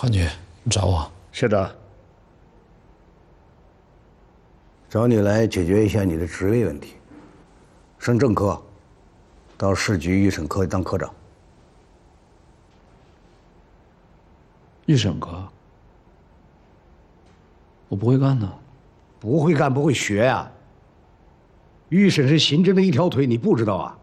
汉局，你找我？ 是的。 找你来解决一下你的职位问题。升正科，到市局预审科当科长。 预审科？我不会干呢。 不会干不会学呀。预审是刑侦的一条腿，你不知道啊？